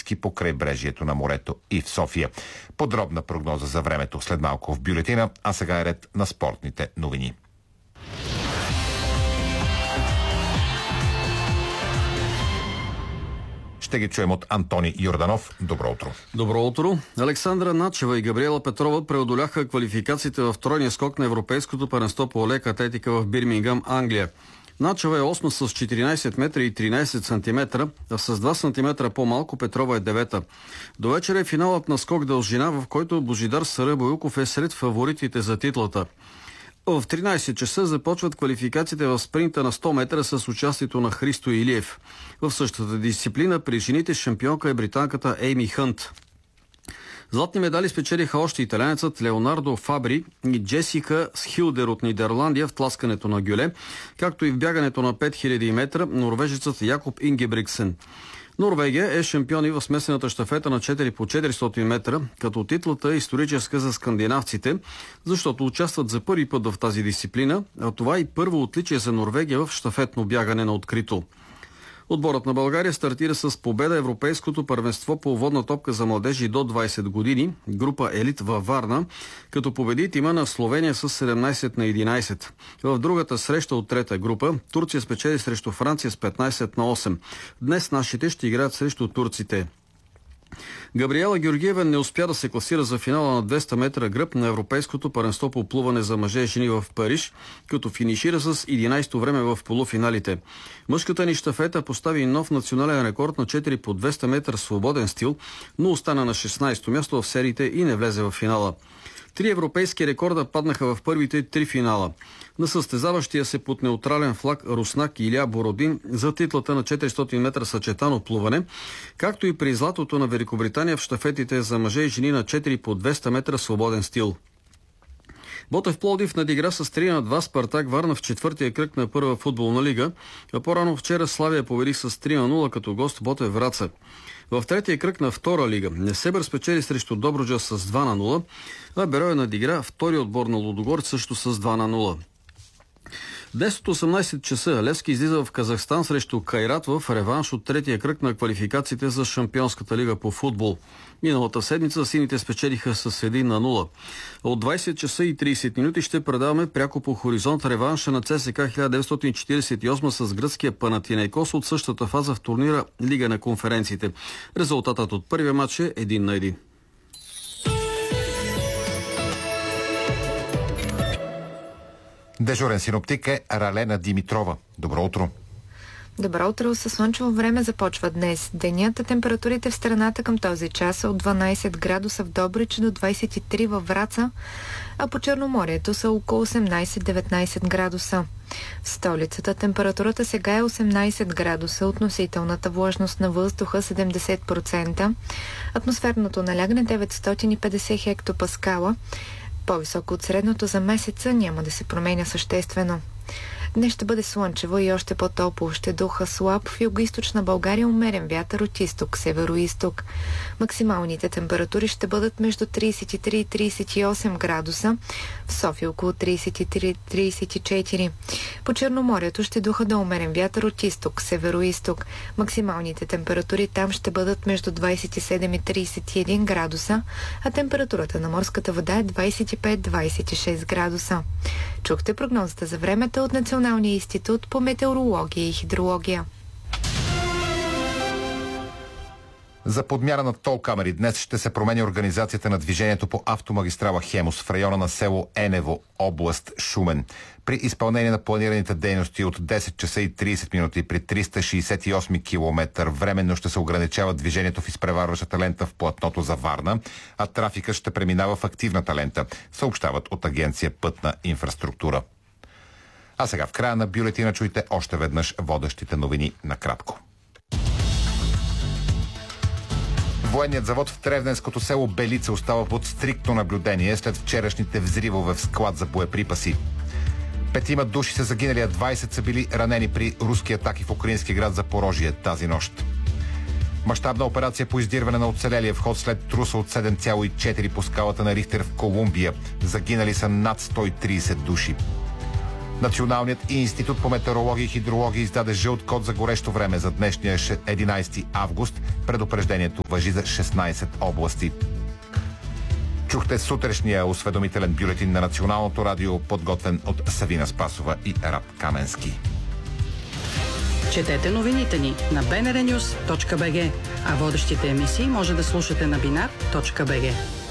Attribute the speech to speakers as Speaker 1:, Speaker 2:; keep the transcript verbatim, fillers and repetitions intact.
Speaker 1: туристически по крайбрежието на морето и в София. Подробна прогноза за времето след малко в бюлетина, а сега е ред на спортните новини. Ще ги чуем от Антони Йорданов. Добро утро.
Speaker 2: Добро утро. Александра Начева и Габриела Петрова преодоляха квалификациите в тройния скок на Европейското първенство по лека атлетика в Бирмингам, Англия. Начева е осма с четиринайсет метра и тринайсет сантиметра, а с два сантиметра по-малко Петрова е девета. До вечера е финалът на скок дължина, в който Божидар Сарабоюков е сред фаворитите за титлата. В тринайсет часа започват квалификациите в спринта на сто метра с участието на Христо Илиев. В същата дисциплина при жените шампионка е британката Ейми Хънт. Златни медали спечелиха още италянецът Леонардо Фабри и Джесика Схилдер от Нидерландия в тласкането на гюле, както и в бягането на пет хиляди метра норвежецът Якоб Ингебриксен. Норвегия е шампиони в смесената щафета на четири по четиристотин метра, като титлата е историческа за скандинавците, защото участват за първи път в тази дисциплина, а това и първо отличие за Норвегия в щафетно бягане на открито. Отборът на България стартира с победа Европейското първенство по водна топка за младежи до двайсет години, група Елит във Варна, като победи тима на Словения с седемнайсет на единайсет. В другата среща от трета група Турция спечели срещу Франция с петнайсет на осем. Днес нашите ще играят срещу турците. Габриела Георгиева не успя да се класира за финала на двеста метра гръб на Европейското първенство по плуване за мъже и жени в Париж, като финишира с единайсето време в полуфиналите. Мъжката ни щафета постави нов национален рекорд на четири по двеста метра свободен стил, но остана на шестнайсето място в сериите и не влезе в финала. Три европейски рекорда паднаха в първите три финала. На състезаващия се под неутрален флаг руснак Илия Бородин за титлата на четиристотин метра съчетано плуване, както и при златото на Великобритания в щафетите за мъже и жени на четири по двеста метра свободен стил. Ботев Пловдив надигра с три на два Спартак Варна в четвъртия кръг на първа футболна лига, а по-рано вчера Славия победи с три на нула като гост Ботев Враца. В третия кръг на втора лига Несебър спечели срещу Добруджа с два на нула, а Берое надигра втори отбор на Лудогорец също с два на нула. Днес от осемнайсет часа Левски излиза в Казахстан срещу Кайрат в реванш от третия кръг на квалификациите за Шампионската лига по футбол. Миналата седмица сините спечелиха с един на нула. От двайсет часа и трийсет минути ще предаваме пряко по хоризонт реванша на ЦСКА хиляда деветстотин четирийсет и осма с гръцкия Панатинайкос от същата фаза в турнира Лига на конференциите. Резултатът от първия матч е един на един.
Speaker 1: Дежурен синоптик е Ралена Димитрова. Добро утро.
Speaker 3: Добро утро. Със слънчево време започва днес. Денят, температурите в страната към този час са от дванайсет градуса в Добрич до двайсет и три във Враца, а по Черноморието са около осемнайсет-деветнайсет градуса. В столицата температурата сега е осемнайсет градуса, относителната влажност на въздуха седемдесет процента, атмосферното налягане деветстотин и петдесет хектопаскала, по-високо от средното за месеца, няма да се променя съществено. Днес ще бъде слънчево и още по-топло. Ще духа слаб в югоизточна България умерен вятър от изток, северо-изток. Максималните температури ще бъдат между трийсет и три и трийсет и осем градуса, в София около трийсет и три до трийсет и четири. По Черноморието ще духа до умерен вятър от изток, северо-изток. Максималните температури там ще бъдат между двайсет и седем и трийсет и един градуса, а температурата на морската вода е двайсет и пет до двайсет и шест градуса. Чухте прогнозата за времето от Националния институт по метеорология и хидрология.
Speaker 1: За подмяна на тол камери днес ще се променя организацията на движението по автомагистрала Хемус в района на село Енево, област Шумен. При изпълнение на планираните дейности от десет часа и трийсет минути при триста шейсет и осми километър временно ще се ограничава движението в изпреварващата лента в платното за Варна, а трафикът ще преминава в активната лента, съобщават от агенция Пътна инфраструктура. А сега в края на бюлетина чуйте още веднъж водещите новини накратко. Военният завод в Тревденското село Белица остава под стриктно наблюдение след вчерашните взривове в склад за боеприпаси. Петима души са загинали, а двайсет са били ранени при руски атаки в украински град Запорожие тази нощ. Мащабна операция по издирване на оцелелия вход след труса от седем цяло и четири по скалата на Рихтер в Колумбия. Загинали са над сто и трийсет души. Националният институт по метеорология и хидрология издаде жълт код за горещо време за днешния единайсети август. Предупреждението важи за шестнайсет области. Чухте сутрешния осведомителен бюлетин на Националното радио, подготвен от Савина Спасова и Раб Каменски.
Speaker 4: Четете новините ни на би ен ар нюз точка би джи, а водещите емисии може да слушате на бинар точка би джи.